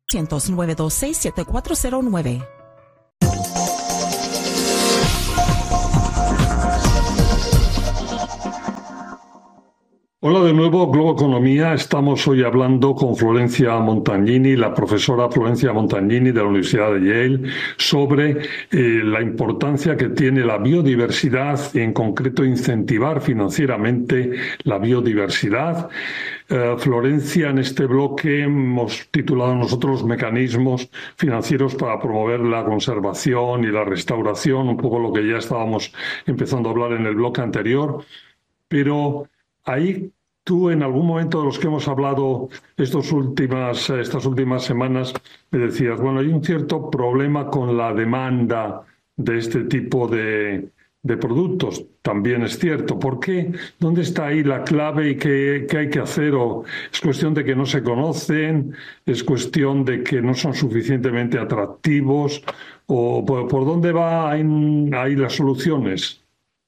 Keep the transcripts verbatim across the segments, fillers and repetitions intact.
nueve dos seis, siete cuatro cero nueve. Hola de nuevo, Globo Economía. Estamos hoy hablando con Florencia Montagnini, la profesora Florencia Montagnini de la Universidad de Yale, sobre eh, la importancia que tiene la biodiversidad y en concreto incentivar financieramente la biodiversidad. Eh, Florencia, en este bloque hemos titulado nosotros mecanismos financieros para promover la conservación y la restauración, un poco lo que ya estábamos empezando a hablar en el bloque anterior, pero ahí tú en algún momento de los que hemos hablado estos últimas, estas últimas semanas me decías, bueno, hay un cierto problema con la demanda de este tipo de, de productos. También es cierto. ¿Por qué? ¿Dónde está ahí la clave y qué, qué hay que hacer? ¿O es cuestión de que no se conocen? ¿Es cuestión de que no son suficientemente atractivos? ¿O por, por dónde van ahí, ahí las soluciones?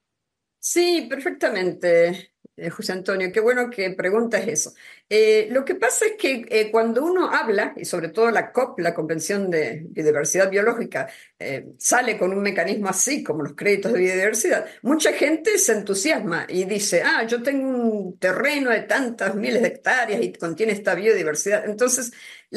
Sí, perfectamente, eh, José Antonio. Qué bueno que preguntas eso. Eh, lo que pasa es que eh, cuando uno habla, y sobre todo la C O P, la Convención de Biodiversidad Biológica, eh, sale con un mecanismo así, como los créditos de biodiversidad, mucha gente se entusiasma y dice, ah, yo tengo un terreno de tantas miles de hectáreas y contiene esta biodiversidad. Entonces,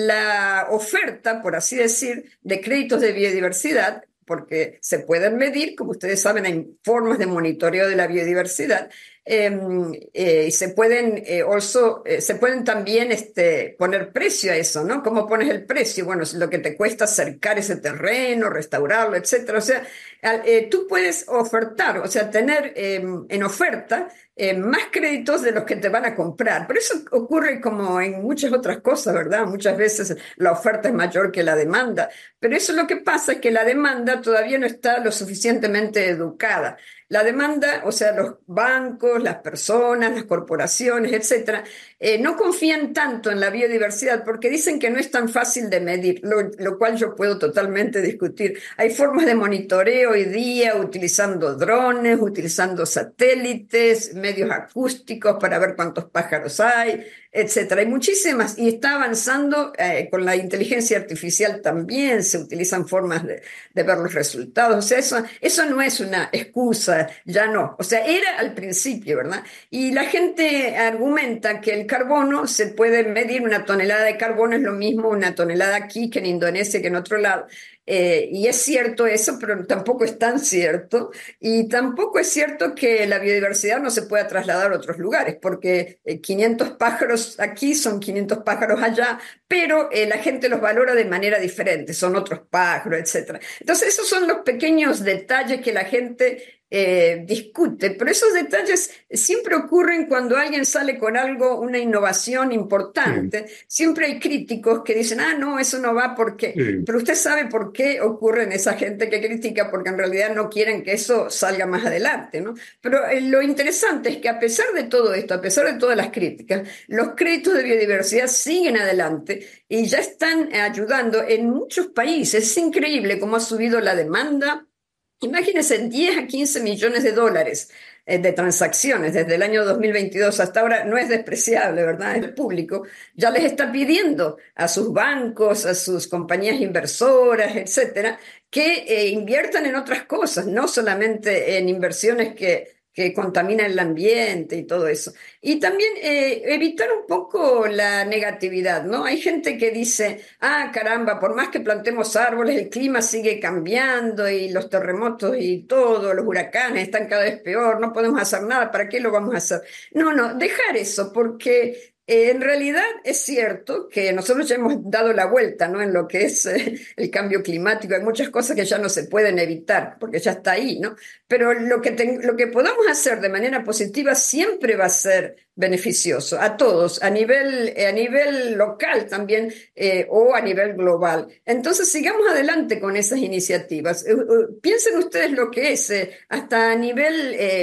la oferta, por así decir, de créditos de biodiversidad, porque se pueden medir, como ustedes saben, hay formas de monitoreo de la biodiversidad, eh, eh, y se pueden, eh, also, eh, se pueden también este, poner precio a eso, ¿no? ¿Cómo pones el precio? Bueno, es lo que te cuesta cercar ese terreno, restaurarlo, etcétera. O sea, al- eh, tú puedes ofertar, o sea, tener eh, en oferta eh, más créditos de los que te van a comprar. Pero eso ocurre como en muchas otras cosas, ¿verdad? Muchas veces la oferta es mayor que la demanda. Pero eso lo que pasa es que la demanda todavía no está lo suficientemente educada. La demanda, o sea, los bancos, las personas, las corporaciones, etcétera, eh, no confían tanto en la biodiversidad porque dicen que no es tan fácil de medir, lo, lo cual yo puedo totalmente discutir. Hay formas de monitoreo hoy día utilizando drones, utilizando satélites, medios acústicos para ver cuántos pájaros hay, etcétera. Hay muchísimas y está avanzando eh, con la inteligencia artificial también, se utilizan formas de, de ver los resultados. O sea, eso, eso no es una excusa, ya no. O sea, era al principio, ¿verdad? Y la gente argumenta que el carbono se puede medir, una tonelada de carbono es lo mismo una tonelada aquí que en Indonesia que en otro lado. Eh, y es cierto eso, pero tampoco es tan cierto. Y tampoco es cierto que la biodiversidad no se pueda trasladar a otros lugares, porque eh, quinientos pájaros aquí son quinientos pájaros allá, pero eh, la gente los valora de manera diferente, son otros pájaros, etcétera. Entonces, esos son los pequeños detalles que la gente eh, discute, pero esos detalles siempre ocurren cuando alguien sale con algo, una innovación Sí, importante. Siempre hay críticos que dicen, ah, no, eso no va porque... sí. Pero usted sabe por qué ocurren esa gente que critica, porque en realidad no quieren que eso salga más adelante, ¿no? Pero eh, lo interesante es que a pesar de todo esto, a pesar de todas las críticas, los créditos de biodiversidad siguen adelante y ya están ayudando en muchos países. Es increíble cómo ha subido la demanda. Imagínense, diez a quince millones de dólares eh, de transacciones desde el año dos mil veintidós hasta ahora no es despreciable, ¿verdad? El público ya les está pidiendo a sus bancos, a sus compañías inversoras, etcétera, que eh, inviertan en otras cosas, no solamente en inversiones que, que contaminan el ambiente y todo eso. Y también eh, evitar un poco la negatividad, ¿no? Hay gente que dice, ah, caramba, por más que plantemos árboles, el clima sigue cambiando y los terremotos y todo, los huracanes están cada vez peor, no podemos hacer nada, ¿para qué lo vamos a hacer? No, no, dejar eso, porque eh, en realidad es cierto que nosotros ya hemos dado la vuelta, ¿no? En lo que es eh, el cambio climático, hay muchas cosas que ya no se pueden evitar, porque ya está ahí, ¿no? Pero lo que, te- lo que podamos hacer de manera positiva siempre va a ser beneficioso a todos, a nivel, eh, a nivel local también eh, o a nivel global. Entonces, sigamos adelante con esas iniciativas. Eh, eh, piensen ustedes lo que es, eh, hasta a nivel eh,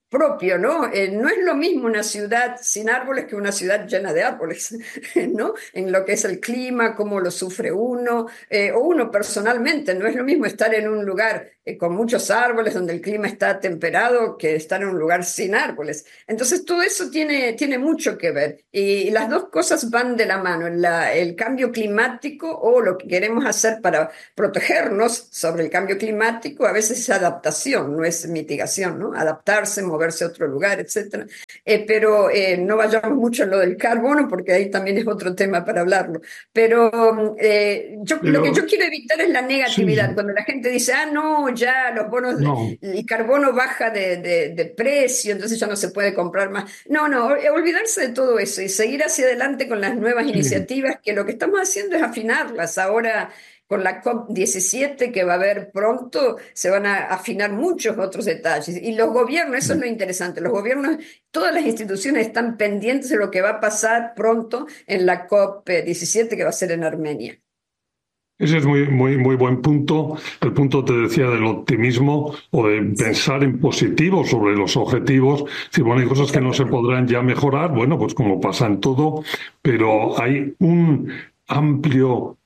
propio, ¿no? Eh, no es lo mismo una ciudad sin árboles que una ciudad llena de árboles, ¿no? En lo que es el clima, cómo lo sufre uno, eh, o uno personalmente. No es lo mismo estar en un lugar eh, con muchos árboles, donde el clima está temperado, que estar en un lugar sin árboles. Entonces, todo eso tiene, tiene mucho que ver. Y las dos cosas van de la mano. La, el cambio climático o lo que queremos hacer para protegernos sobre el cambio climático, a veces es adaptación, no es mitigación, ¿no? Adaptarse, moverse a otro lugar, etcétera. Eh, pero eh, no vayamos mucho en lo del carbono, porque ahí también es otro tema para hablarlo. Pero eh, yo, Pero, lo que yo quiero evitar es la negatividad. sí, Cuando la gente dice, ah, no, ya los bonos, no. el carbono baja de, de, de precio, entonces ya no se puede comprar más. No, no, olvidarse de todo eso y seguir hacia adelante con las nuevas Sí. iniciativas, que lo que estamos haciendo es afinarlas. Ahora, con la COP diecisiete que va a haber pronto, se van a afinar muchos otros detalles. Y los gobiernos, eso es lo interesante, los gobiernos, todas las instituciones están pendientes de lo que va a pasar pronto en la COP diecisiete que va a ser en Armenia. Ese es muy, muy, muy buen punto. El punto, te decía, del optimismo o de Sí, pensar en positivo sobre los objetivos. Si bueno, hay cosas que no se exactamente. podrán ya mejorar, bueno, pues como pasa en todo, pero hay un amplio,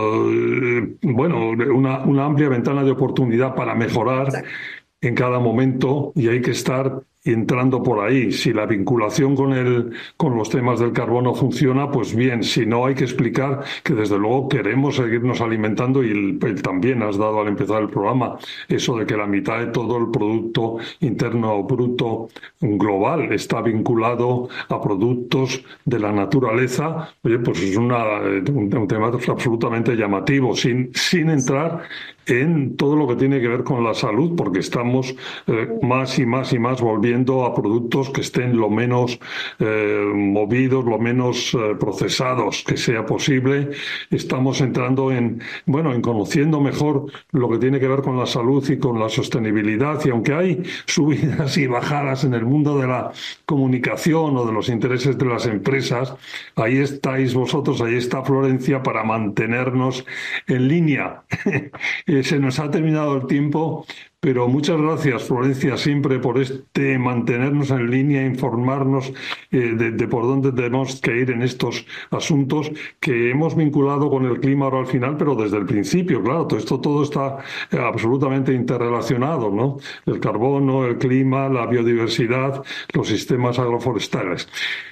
eh, bueno, una, una amplia ventana de oportunidad para mejorar Exacto. en cada momento y hay que estar entrando por ahí. Si la vinculación con el, con los temas del carbono funciona, pues bien. Si no, hay que explicar que desde luego queremos seguirnos alimentando y el, el también has dado al empezar el programa eso de que la mitad de todo el Producto Interno Bruto global está vinculado a productos de la naturaleza. Oye, pues es una, un, un tema absolutamente llamativo, sin, sin entrar en todo lo que tiene que ver con la salud, porque estamos eh, más y más y más volviendo a productos que estén lo menos eh, movidos, lo menos eh, procesados que sea posible. Estamos entrando en, bueno, en conociendo mejor lo que tiene que ver con la salud y con la sostenibilidad. Y aunque hay subidas y bajadas en el mundo de la comunicación o de los intereses de las empresas, ahí estáis vosotros, ahí está Florencia para mantenernos en línea. Eh, se nos ha terminado el tiempo, pero muchas gracias, Florencia, siempre por este mantenernos en línea, informarnos eh, de, de por dónde tenemos que ir en estos asuntos que hemos vinculado con el clima ahora al final, pero desde el principio, claro, todo esto todo está eh, absolutamente interrelacionado, ¿no? El carbono, el clima, la biodiversidad, los sistemas agroforestales.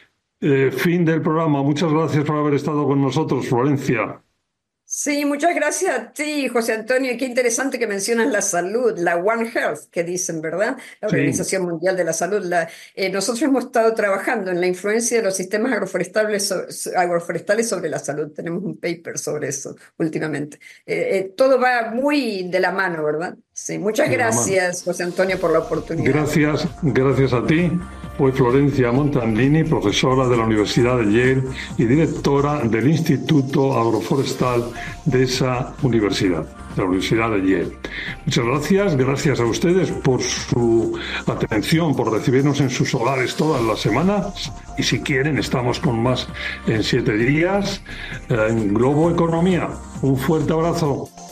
Eh, fin del programa. Muchas gracias por haber estado con nosotros, Florencia. Sí, muchas gracias a ti, José Antonio. Y qué interesante que mencionas la salud, la One Health, que dicen, ¿verdad? La Sí. Organización Mundial de la Salud. La- eh, nosotros hemos estado trabajando en la influencia de los sistemas agroforestales, so- agroforestales sobre la salud. Tenemos un paper sobre eso últimamente. Eh, eh, todo va muy de la mano, ¿verdad? Sí, muchas De la mano. gracias, José Antonio, por la oportunidad. Gracias, gracias a ti. Fue Florencia Montandini, profesora de la Universidad de Yale y directora del Instituto Agroforestal de esa universidad, de la Universidad de Yale. Muchas gracias, gracias a ustedes por su atención, por recibirnos en sus hogares todas las semanas. Y si quieren, estamos con más en siete días en Globo Economía. Un fuerte abrazo.